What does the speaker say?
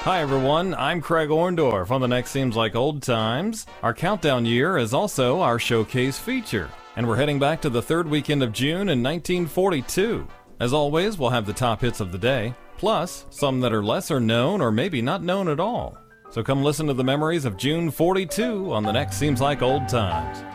Hi everyone, I'm Craig Orndorff on The Next Seems Like Old Times. Our countdown year is also our showcase feature, and we're heading back to the third weekend of June in 1942. As always, we'll have the top hits of the day, plus some that are lesser known or maybe not known at all. So come listen to the memories of June 42 on The Next Seems Like Old Times.